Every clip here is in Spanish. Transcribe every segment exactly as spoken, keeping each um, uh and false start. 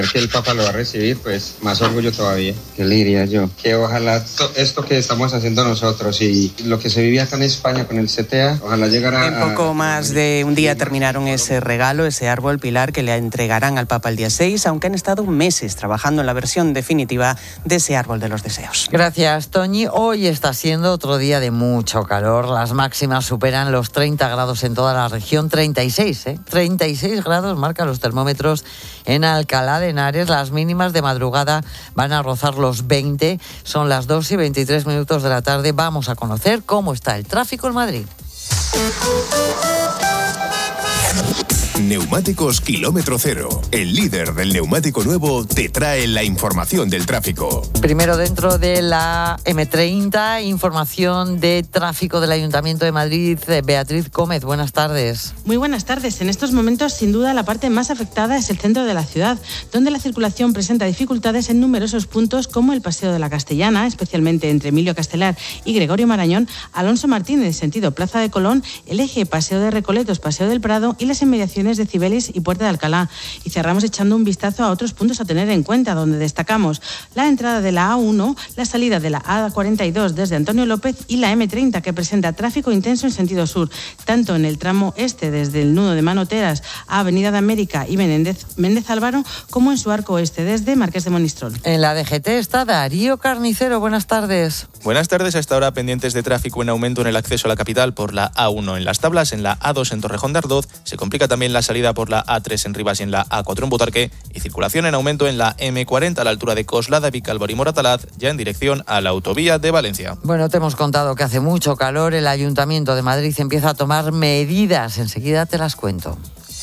que el Papa lo va a recibir, pues más orgullo todavía. ¿Qué le diría yo? Que ojalá to- esto que estamos haciendo nosotros y lo que se vivía acá en España con el C T A, ojalá llegara En poco a... más de un día terminaron ese regalo, ese árbol pilar que le entregarán al Papa el día seis, aunque han estado meses trabajando en la versión definitiva de ese árbol de los deseos. Gracias, Toñi. Hoy está siendo otro día de mucho calor. Las máximas superan los treinta grados en toda la región. treinta y seis, ¿eh? treinta y seis grados marcan los termómetros en Alcalá de Henares. Las mínimas de madrugada van a rozar los veinte. Son las dos y veintitrés minutos de la tarde. Vamos a conocer cómo está el tráfico en Madrid. Neumáticos Kilómetro Cero, el líder del neumático nuevo, te trae la información del tráfico. Primero, dentro de la eme treinta, información de tráfico del Ayuntamiento de Madrid. Beatriz Gómez, buenas tardes. Muy buenas tardes. En estos momentos, sin duda, la parte más afectada es el centro de la ciudad, donde la circulación presenta dificultades en numerosos puntos, como el Paseo de la Castellana, especialmente entre Emilio Castelar y Gregorio Marañón, Alonso Martínez, sentido Plaza de Colón, el eje Paseo de Recoletos, Paseo del Prado y las inmediaciones de Cibeles y Puerta de Alcalá. Y cerramos echando un vistazo a otros puntos a tener en cuenta, donde destacamos la entrada de la A uno, la salida de la A cuarenta y dos desde Antonio López y la eme treinta, que presenta tráfico intenso en sentido sur, tanto en el tramo este desde el nudo de Manoteras a Avenida de América y Menéndez, Méndez Álvaro, como en su arco oeste desde Marqués de Monistrol. En la D G T está Darío Carnicero. Buenas tardes. Buenas tardes. A esta hora pendientes de tráfico en aumento en el acceso a la capital por la A uno en Las Tablas, en la A dos en Torrejón de Ardoz. Se complica también la salida por la A tres en Rivas y en la A cuatro en Butarque, y circulación en aumento en la eme cuarenta a la altura de Coslada, Vicálvaro y Moratalaz, ya en dirección a la autovía de Valencia. Bueno, te hemos contado que hace mucho calor. El Ayuntamiento de Madrid empieza a tomar medidas. Enseguida te las cuento.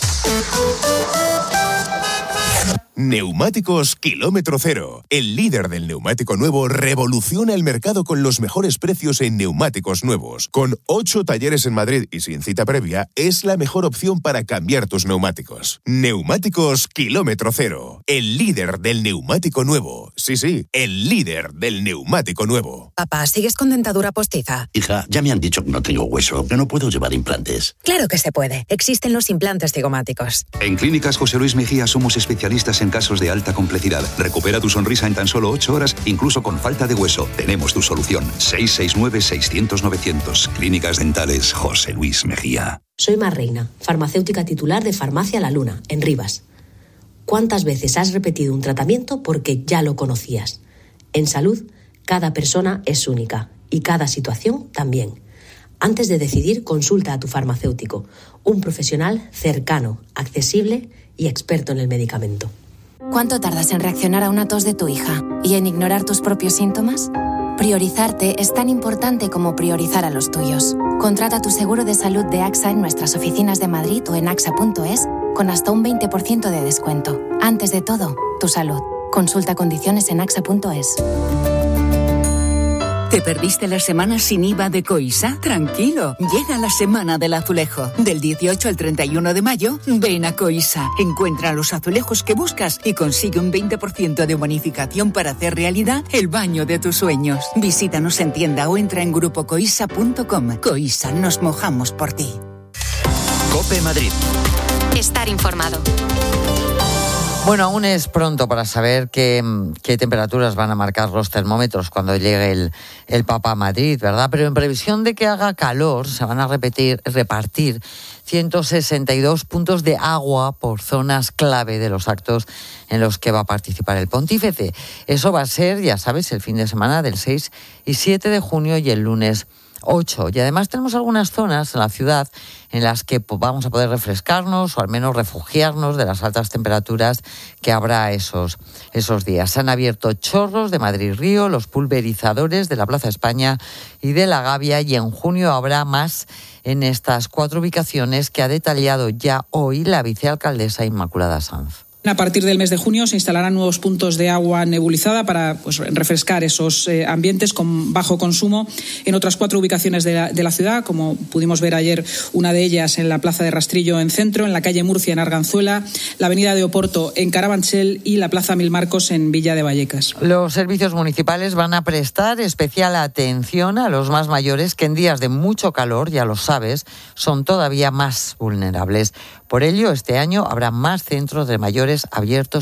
Neumáticos Kilómetro Cero, el líder del neumático nuevo, revoluciona el mercado con los mejores precios en neumáticos nuevos. Con ocho talleres en Madrid y sin cita previa, es la mejor opción para cambiar tus neumáticos. Neumáticos Kilómetro Cero, el líder del neumático nuevo. Sí, sí, el líder del neumático nuevo. Papá, ¿sigues con dentadura postiza? Hija, ya me han dicho que no tengo hueso, que no puedo llevar implantes. Claro que se puede. Existen los implantes cigomáticos. En Clínicas José Luis Mejía somos especialistas en casos de alta complejidad. Recupera tu sonrisa en tan solo ocho horas, incluso con falta de hueso. Tenemos tu solución. seis seis nueve, seiscientos, novecientos. Clínicas Dentales José Luis Mejía. Soy Mar Reina, farmacéutica titular de Farmacia La Luna, en Rivas. ¿Cuántas veces has repetido un tratamiento porque ya lo conocías? En salud, cada persona es única y cada situación también. Antes de decidir, consulta a tu farmacéutico, un profesional cercano, accesible y experto en el medicamento. ¿Cuánto tardas en reaccionar a una tos de tu hija y en ignorar tus propios síntomas? Priorizarte es tan importante como priorizar a los tuyos. Contrata tu seguro de salud de AXA en nuestras oficinas de Madrid o en axa punto es con hasta un veinte por ciento de descuento. Antes de todo, tu salud. Consulta condiciones en axa punto es. ¿Te perdiste la semana sin I V A de Coisa? Tranquilo, llega la semana del azulejo. Del dieciocho al treinta y uno de mayo, ven a Coisa. Encuentra los azulejos que buscas y consigue un veinte por ciento de bonificación para hacer realidad el baño de tus sueños. Visítanos en tienda o entra en grupo coisa punto com. Coisa, nos mojamos por ti. COPE Madrid. Estar informado. Bueno, aún es pronto para saber qué, qué temperaturas van a marcar los termómetros cuando llegue el, el Papa a Madrid, ¿verdad? Pero en previsión de que haga calor, se van a repetir, repartir ciento sesenta y dos puntos de agua por zonas clave de los actos en los que va a participar el pontífice. Eso va a ser, ya sabes, el fin de semana del seis y siete de junio y el lunes ocho. Y además tenemos algunas zonas en la ciudad en las que pues, vamos a poder refrescarnos o al menos refugiarnos de las altas temperaturas que habrá esos, esos días. Se han abierto chorros de Madrid Río, los pulverizadores de la Plaza España y de la Gavia, y en junio habrá más en estas cuatro ubicaciones que ha detallado ya hoy la vicealcaldesa Inmaculada Sanz. A partir del mes de junio se instalarán nuevos puntos de agua nebulizada para pues, refrescar esos eh, ambientes con bajo consumo en otras cuatro ubicaciones de la, de la ciudad, como pudimos ver ayer, una de ellas en la Plaza de Rastrillo en Centro, en la calle Murcia en Arganzuela, la avenida de Oporto en Carabanchel y la Plaza Mil Marcos en Villa de Vallecas. Los servicios municipales van a prestar especial atención a los más mayores que en días de mucho calor, ya lo sabes, son todavía más vulnerables. Por ello, este año habrá más centros de mayores abiertos